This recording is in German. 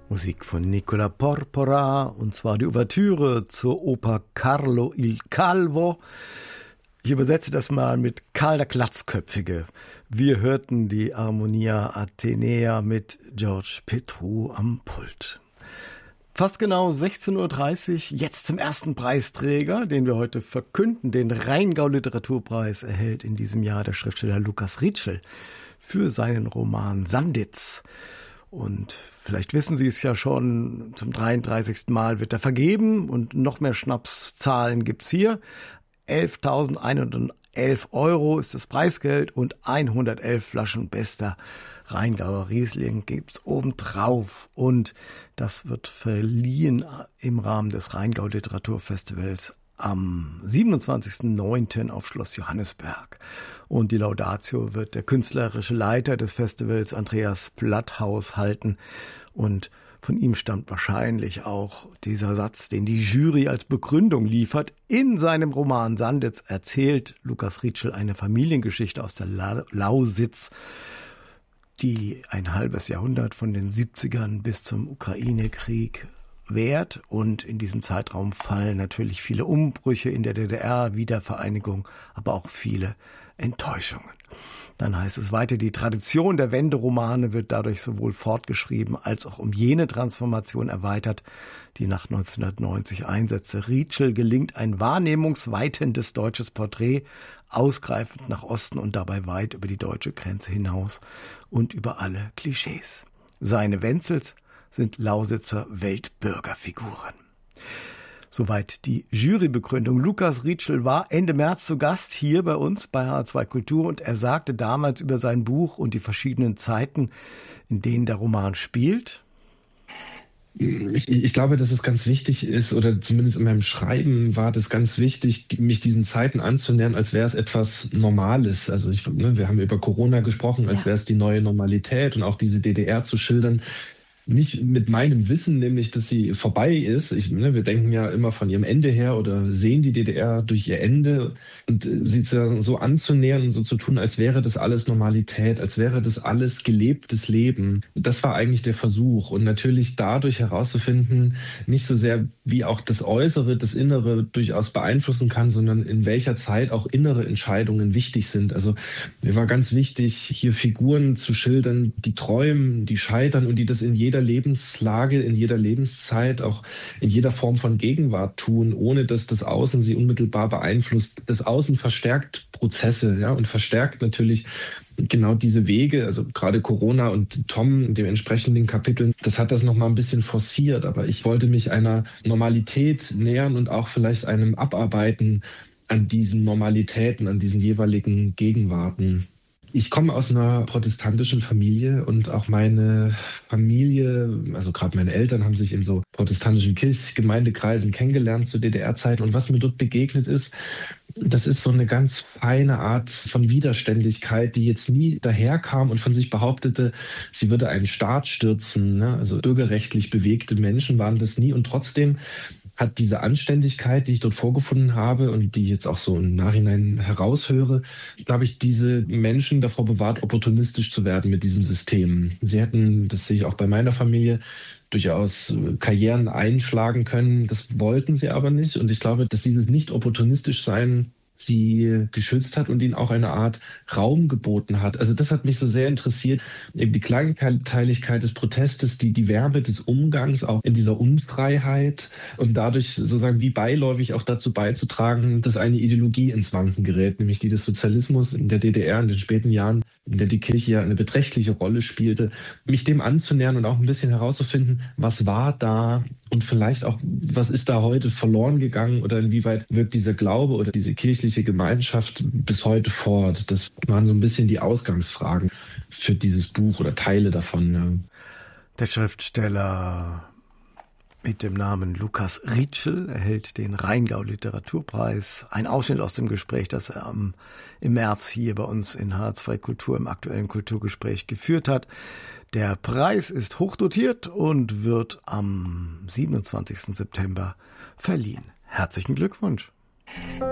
Musik von Nicola Porpora, und zwar die Ouvertüre zur Oper Carlo il Calvo. Ich übersetze das mal mit Karl der Glatzköpfige. Wir hörten die Harmonia Athenea mit George Petru am Pult. Fast genau 16:30 Uhr, jetzt zum ersten Preisträger, den wir heute verkünden. Den Rheingau-Literaturpreis erhält in diesem Jahr der Schriftsteller Lukas Rietschel für seinen Roman Sanditz. Und vielleicht wissen Sie es ja schon, zum 33. Mal wird er vergeben und noch mehr Schnapszahlen gibt's hier. 11.111 € ist das Preisgeld und 111 Flaschen bester Rheingauer Riesling gibt's obendrauf. Und das wird verliehen im Rahmen des Rheingau Literaturfestivals am 27.09. auf Schloss Johannisberg. Und die Laudatio wird der künstlerische Leiter des Festivals, Andreas Platthaus, halten. Und von ihm stammt wahrscheinlich auch dieser Satz, den die Jury als Begründung liefert. In seinem Roman Sanditz erzählt Lukas Rietschel eine Familiengeschichte aus der Lausitz, die ein halbes Jahrhundert von den 70ern bis zum Ukraine-Krieg währt. Und in diesem Zeitraum fallen natürlich viele Umbrüche in der DDR, Wiedervereinigung, aber auch viele Enttäuschungen. Dann heißt es weiter, die Tradition der Wenderomane wird dadurch sowohl fortgeschrieben als auch um jene Transformation erweitert, die nach 1990 einsetzte. Rietschel gelingt ein wahrnehmungsweitendes deutsches Porträt, ausgreifend nach Osten und dabei weit über die deutsche Grenze hinaus und über alle Klischees. Seine Wenzels sind Lausitzer Weltbürgerfiguren. Soweit die Jurybegründung. Lukas Rietschel war Ende März zu Gast hier bei uns bei H2 Kultur und er sagte damals über sein Buch und die verschiedenen Zeiten, in denen der Roman spielt. Ich glaube, dass es ganz wichtig ist, oder zumindest in meinem Schreiben war das ganz wichtig, mich diesen Zeiten anzunähern, als wäre es etwas Normales. Also wir haben über Corona gesprochen, als wäre es die neue Normalität und auch diese DDR zu schildern. Nicht mit meinem Wissen, nämlich, dass sie vorbei ist. Wir denken ja immer von ihrem Ende her oder sehen die DDR durch ihr Ende und sie so anzunähern und so zu tun, als wäre das alles Normalität, als wäre das alles gelebtes Leben. Das war eigentlich der Versuch. Und natürlich dadurch herauszufinden, nicht so sehr wie auch das Äußere, das Innere durchaus beeinflussen kann, sondern in welcher Zeit auch innere Entscheidungen wichtig sind. Also mir war ganz wichtig, hier Figuren zu schildern, die träumen, die scheitern und die das in jeder Lebenslage, in jeder Lebenszeit, auch in jeder Form von Gegenwart tun, ohne dass das Außen sie unmittelbar beeinflusst. Das Außen verstärkt Prozesse, ja, und verstärkt natürlich genau diese Wege, also gerade Corona und Tom in dem entsprechenden Kapitel, das hat das nochmal ein bisschen forciert, aber ich wollte mich einer Normalität nähern und auch vielleicht einem Abarbeiten an diesen Normalitäten, an diesen jeweiligen Gegenwarten. Ich komme aus einer protestantischen Familie und auch meine Familie, also gerade meine Eltern haben sich in so protestantischen Gemeindekreisen kennengelernt zu DDR-Zeiten. Und was mir dort begegnet ist, das ist so eine ganz feine Art von Widerständigkeit, die jetzt nie daherkam und von sich behauptete, sie würde einen Staat stürzen. Ne? Also bürgerrechtlich bewegte Menschen waren das nie und trotzdem hat diese Anständigkeit, die ich dort vorgefunden habe und die ich jetzt auch so im Nachhinein heraushöre, glaube ich, diese Menschen davor bewahrt, opportunistisch zu werden mit diesem System. Sie hätten, das sehe ich auch bei meiner Familie, durchaus Karrieren einschlagen können. Das wollten sie aber nicht. Und ich glaube, dass dieses nicht opportunistisch sein sie geschützt hat und ihnen auch eine Art Raum geboten hat. Also das hat mich so sehr interessiert, eben die Kleinteiligkeit des Protestes, die Wärme des Umgangs auch in dieser Unfreiheit und dadurch sozusagen wie beiläufig auch dazu beizutragen, dass eine Ideologie ins Wanken gerät, nämlich die des Sozialismus in der DDR in den späten Jahren, in der die Kirche ja eine beträchtliche Rolle spielte, mich dem anzunähern und auch ein bisschen herauszufinden, was war da und vielleicht auch, was ist da heute verloren gegangen oder inwieweit wirkt dieser Glaube oder diese kirchliche Gemeinschaft bis heute fort. Das waren so ein bisschen die Ausgangsfragen für dieses Buch oder Teile davon. Ja. Der Schriftsteller mit dem Namen Lukas Rietschel erhält den Rheingau Literaturpreis. Ein Ausschnitt aus dem Gespräch, das er im März hier bei uns in H2 Kultur im aktuellen Kulturgespräch geführt hat. Der Preis ist hochdotiert und wird am 27. September verliehen. Herzlichen Glückwunsch!